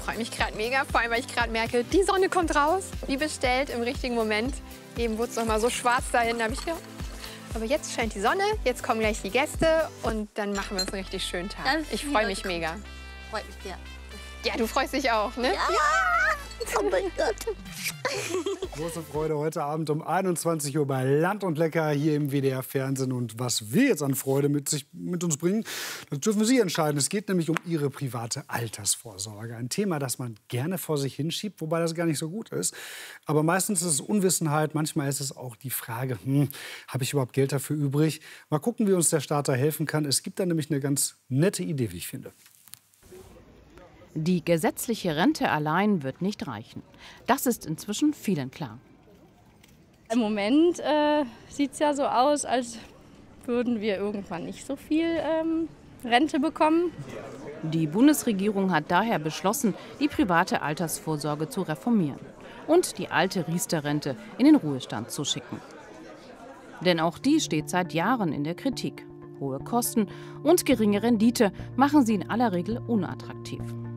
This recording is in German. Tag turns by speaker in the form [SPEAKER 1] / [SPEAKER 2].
[SPEAKER 1] freue mich gerade mega, vor allem, weil ich gerade merke, die Sonne kommt raus, wie bestellt, im richtigen Moment. Eben wurde es noch mal so schwarz dahin, habe ich gedacht, aber jetzt scheint die Sonne, jetzt kommen gleich die Gäste und dann machen wir uns einen richtig schönen Tag. Ich freue mich mega.
[SPEAKER 2] Freut mich sehr.
[SPEAKER 1] Ja, du freust dich auch, ne?
[SPEAKER 2] Ja! Oh mein Gott.
[SPEAKER 3] Große Freude heute Abend um 21 Uhr bei Land und Lecker hier im WDR Fernsehen. Und was wir jetzt an Freude mit uns bringen, das dürfen Sie entscheiden. Es geht nämlich um Ihre private Altersvorsorge. Ein Thema, das man gerne vor sich hinschiebt, wobei das gar nicht so gut ist. Aber meistens ist es Unwissenheit, manchmal ist es auch die Frage, habe ich überhaupt Geld dafür übrig? Mal gucken, wie uns der Staat da helfen kann. Es gibt da nämlich eine ganz nette Idee, wie ich finde.
[SPEAKER 4] Die gesetzliche Rente allein wird nicht reichen. Das ist inzwischen vielen klar.
[SPEAKER 5] Im Moment sieht es ja so aus, als würden wir irgendwann nicht so viel Rente bekommen.
[SPEAKER 4] Die Bundesregierung hat daher beschlossen, die private Altersvorsorge zu reformieren und die alte Riester-Rente in den Ruhestand zu schicken. Denn auch die steht seit Jahren in der Kritik. Hohe Kosten und geringe Rendite machen sie in aller Regel unattraktiv.